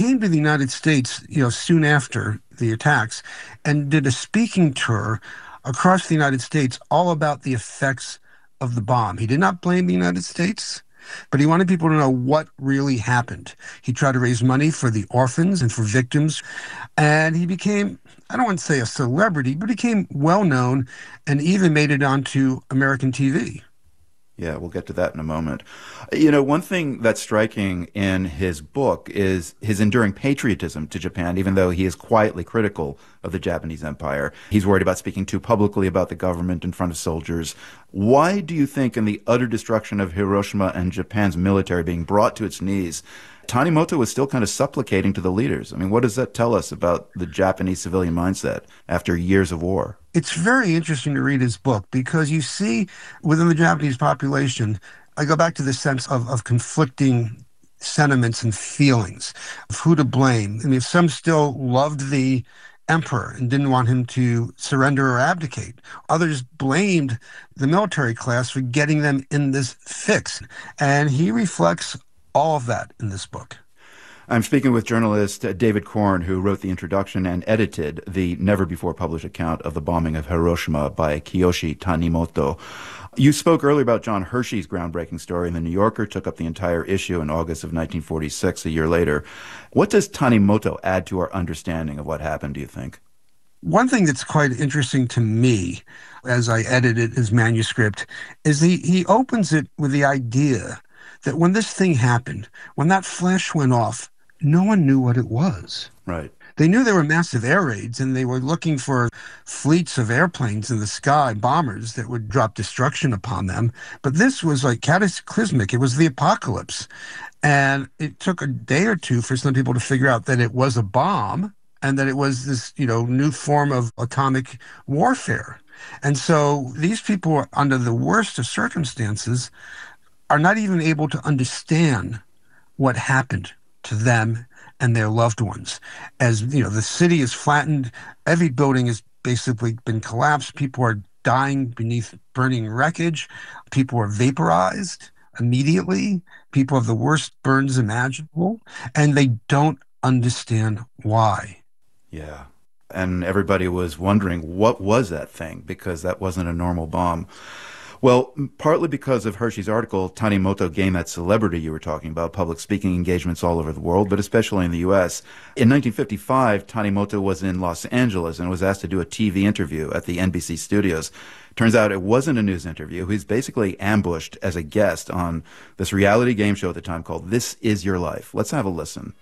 came to the United States, soon after the attacks and did a speaking tour across the United States all about the effects of the bomb. He did not blame the United States, but he wanted people to know what really happened. He tried to raise money for the orphans and for victims, and he became, I don't want to say a celebrity, but he became well known and even made it onto American TV. Yeah, we'll get to that in a moment. One thing that's striking in his book is his enduring patriotism to Japan, even though he is quietly critical of the Japanese Empire. He's worried about speaking too publicly about the government in front of soldiers. Why do you think, in the utter destruction of Hiroshima and Japan's military being brought to its knees, Tanimoto was still kind of supplicating to the leaders? I mean, what does that tell us about the Japanese civilian mindset after years of war? It's very interesting to read his book because you see within the Japanese population, I go back to the sense of conflicting sentiments and feelings of who to blame. I mean, some still loved the emperor and didn't want him to surrender or abdicate. Others blamed the military class for getting them in this fix. And he reflects all of that in this book. I'm speaking with journalist David Corn, who wrote the introduction and edited the never-before-published account of the bombing of Hiroshima by Kiyoshi Tanimoto. You spoke earlier about John Hershey's groundbreaking story in The New Yorker, took up the entire issue in August of 1946, a year later. What does Tanimoto add to our understanding of what happened, do you think? One thing that's quite interesting to me, as I edited his manuscript, is he opens it with the idea that when this thing happened, when that flash went off, no one knew what it was. Right. They knew there were massive air raids, and they were looking for fleets of airplanes in the sky, bombers that would drop destruction upon them. But this was like cataclysmic. It was the apocalypse. And it took a day or two for some people to figure out that it was a bomb and that it was this, new form of atomic warfare. And so these people were under the worst of circumstances are not even able to understand what happened to them and their loved ones. As the city is flattened, every building has basically been collapsed. People are dying beneath burning wreckage. People are vaporized immediately. People have the worst burns imaginable, and they don't understand why. Yeah. And everybody was wondering, what was that thing? Because that wasn't a normal bomb. Well, partly because of Hershey's article, Tanimoto gained that celebrity you were talking about, public speaking engagements all over the world, but especially in the U.S. In 1955, Tanimoto was in Los Angeles and was asked to do a TV interview at the NBC studios. Turns out it wasn't a news interview. He's basically ambushed as a guest on this reality game show at the time called This Is Your Life. Let's have a listen.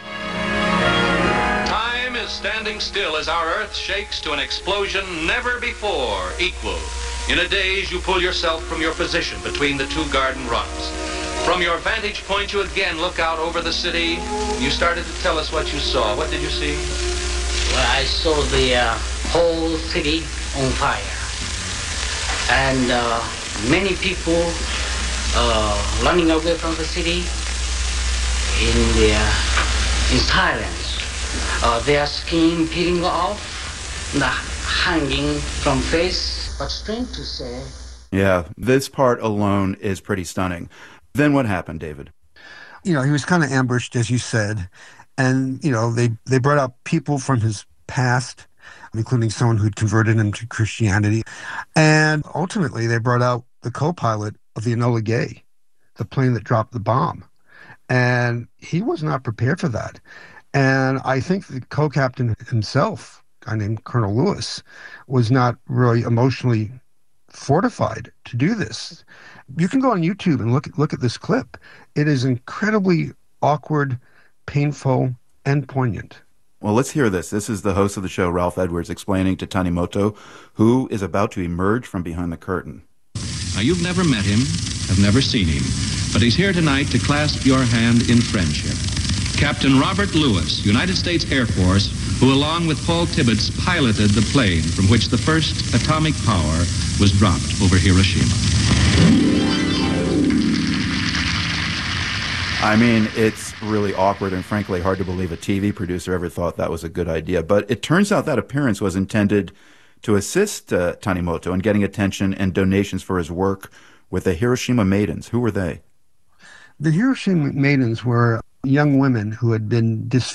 Time is standing still as our Earth shakes to an explosion never before equal. In a daze, you pull yourself from your position between the two garden runs. From your vantage point, you again look out over the city. You started to tell us what you saw. What did you see? Well, I saw the whole city on fire. And many people running away from the city in silence. Their skin peeling off, hanging from face. But strange to say. Yeah, this part alone is pretty stunning. Then what happened, David? He was kind of ambushed, as you said. And, they brought out people from his past, including someone who'd converted him to Christianity. And ultimately, they brought out the co-pilot of the Enola Gay, the plane that dropped the bomb. And he was not prepared for that. And I think the co-captain himself, a guy named Colonel Lewis, was not really emotionally fortified to do this. You can go on YouTube and look at this clip. It is incredibly awkward, painful, and poignant. Well, let's hear this. This is the host of the show, Ralph Edwards, explaining to Tanimoto, who is about to emerge from behind the curtain. Now, you've never met him, have never seen him, but he's here tonight to clasp your hand in friendship. Captain Robert Lewis, United States Air Force, who along with Paul Tibbets piloted the plane from which the first atomic power was dropped over Hiroshima. I mean, it's really awkward and frankly hard to believe a TV producer ever thought that was a good idea. But it turns out that appearance was intended to assist Tanimoto in getting attention and donations for his work with the Hiroshima Maidens. Who were they? The Hiroshima Maidens were young women who had been